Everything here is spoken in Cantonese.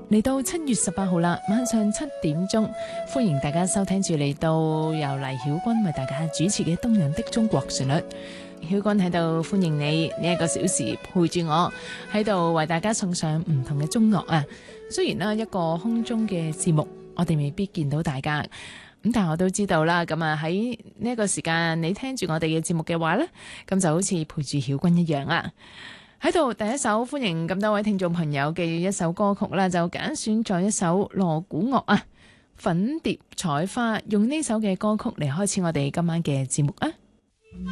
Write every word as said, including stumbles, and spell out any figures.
嚟到七月十八號啦，晚上七點鐘，歡迎大家收聽住嚟到由黎曉君為大家主持嘅《動人的中國旋律》。曉君喺度歡迎你呢一個小時陪住我喺度為大家送上唔同嘅中樂啊！雖然啦一個空中嘅節目，我哋未必見到大家，咁但係我都知道啦。咁啊喺呢一個時間，你聽住我哋嘅節目嘅話呢，咁就好似陪住曉君一樣啦。喺度第一首歡迎咁多位聽眾朋友嘅一首歌曲啦，就揀選咗一首鑼鼓樂啊，粉蝶採花，用呢首嘅歌曲嚟開始我哋今晚嘅節目啊！